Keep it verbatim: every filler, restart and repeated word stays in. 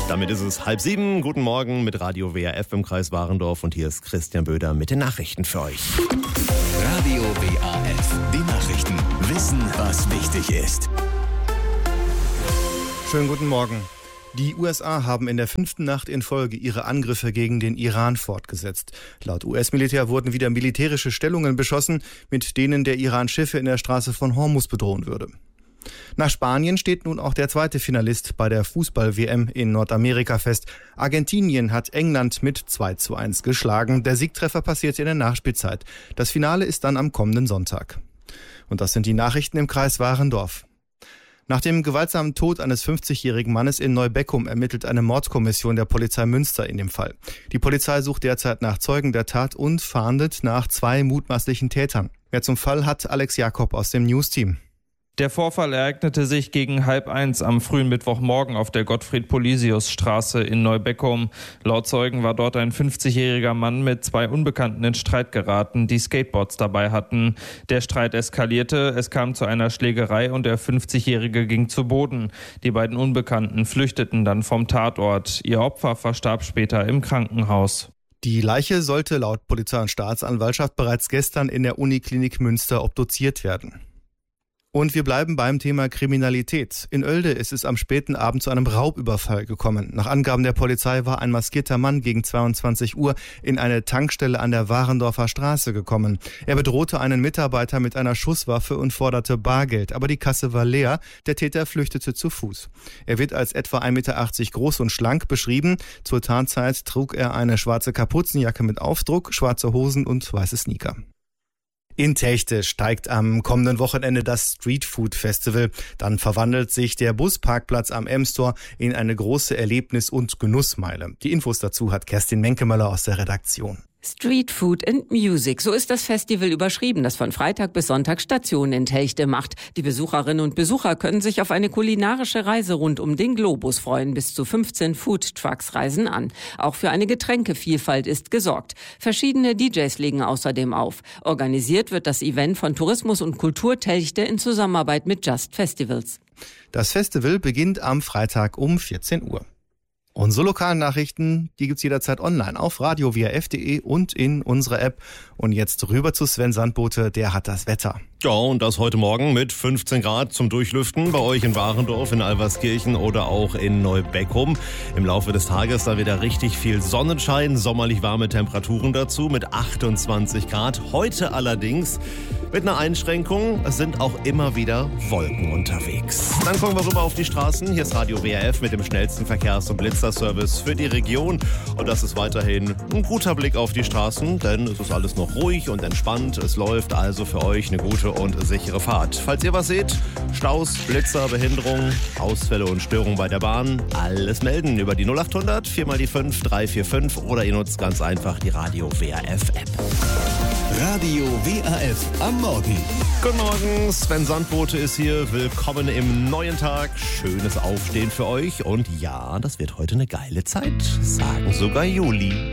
Damit ist es halb sieben. Guten Morgen mit Radio W R F im Kreis Warendorf und hier ist Christian Böder mit den Nachrichten für euch. Radio W R F, die Nachrichten. Wissen, was wichtig ist. Schönen guten Morgen. Die U S A haben in der fünften Nacht in Folge ihre Angriffe gegen den Iran fortgesetzt. Laut U S-Militär wurden wieder militärische Stellungen beschossen, mit denen der Iran Schiffe in der Straße von Hormuz bedrohen würde. Nach Spanien steht nun auch der zweite Finalist bei der Fußball-W M in Nordamerika fest. Argentinien hat England mit zwei zu eins geschlagen. Der Siegtreffer passierte in der Nachspielzeit. Das Finale ist dann am kommenden Sonntag. Und das sind die Nachrichten im Kreis Warendorf. Nach dem gewaltsamen Tod eines fünfzigjährigen Mannes in Neubeckum ermittelt eine Mordkommission der Polizei Münster in dem Fall. Die Polizei sucht derzeit nach Zeugen der Tat und fahndet nach zwei mutmaßlichen Tätern. Mehr zum Fall hat Alex Jakob aus dem News-Team. Der Vorfall ereignete sich gegen halb eins am frühen Mittwochmorgen auf der Gottfried-Polisius-Straße in Neubeckum. Laut Zeugen war dort ein fünfzigjähriger Mann mit zwei Unbekannten in Streit geraten, die Skateboards dabei hatten. Der Streit eskalierte, es kam zu einer Schlägerei und der fünfzigjährige ging zu Boden. Die beiden Unbekannten flüchteten dann vom Tatort. Ihr Opfer verstarb später im Krankenhaus. Die Leiche sollte laut Polizei und Staatsanwaltschaft bereits gestern in der Uniklinik Münster obduziert werden. Und wir bleiben beim Thema Kriminalität. In Oelde ist es am späten Abend zu einem Raubüberfall gekommen. Nach Angaben der Polizei war ein maskierter Mann gegen zweiundzwanzig Uhr in eine Tankstelle an der Warendorfer Straße gekommen. Er bedrohte einen Mitarbeiter mit einer Schusswaffe und forderte Bargeld, aber die Kasse war leer. Der Täter flüchtete zu Fuß. Er wird als etwa ein Meter achtzig groß und schlank beschrieben. Zur Tatzeit trug er eine schwarze Kapuzenjacke mit Aufdruck, schwarze Hosen und weiße Sneaker. In Techte steigt am kommenden Wochenende das Street Food Festival. Dann verwandelt sich der Busparkplatz am Emstor in eine große Erlebnis- und Genussmeile. Die Infos dazu hat Kerstin Menkemöller aus der Redaktion. Street Food and Music, so ist das Festival überschrieben, das von Freitag bis Sonntag Station in Techte macht. Die Besucherinnen und Besucher können sich auf eine kulinarische Reise rund um den Globus freuen. Bis zu fünfzehn Food-Trucks reisen an. Auch für eine Getränkevielfalt ist gesorgt. Verschiedene D Js legen außerdem auf. Organisiert wird das Event von Tourismus und Kultur Techte in Zusammenarbeit mit Just Festivals. Das Festival beginnt am Freitag um vierzehn Uhr. Unsere lokalen Nachrichten, die gibt's jederzeit online auf radio w r f punkt d e und in unserer App. Und jetzt rüber zu Sven Sandbote, der hat das Wetter. Ja, und das heute Morgen mit fünfzehn Grad zum Durchlüften bei euch in Warendorf, in Alverskirchen oder auch in Neubeckum. Im Laufe des Tages da wieder richtig viel Sonnenschein, sommerlich warme Temperaturen dazu mit achtundzwanzig Grad. Heute allerdings mit einer Einschränkung, es sind auch immer wieder Wolken unterwegs. Dann gucken wir rüber auf die Straßen. Hier ist Radio W R F mit dem schnellsten Verkehrs- und Blitzerservice für die Region. Und das ist weiterhin ein guter Blick auf die Straßen, denn es ist alles noch ruhig und entspannt. Es läuft also für euch eine gute und sichere Fahrt. Falls ihr was seht, Staus, Blitzer, Behinderungen, Ausfälle und Störungen bei der Bahn, alles melden über die null acht hundert, vier mal die fünf, drei vier fünf oder ihr nutzt ganz einfach die Radio W R F App. Radio W R F am Morgen. Guten Morgen, Sven Sandbote ist hier. Willkommen im neuen Tag. Schönes Aufstehen für euch. Und ja, das wird heute eine geile Zeit, sagen sogar Juli.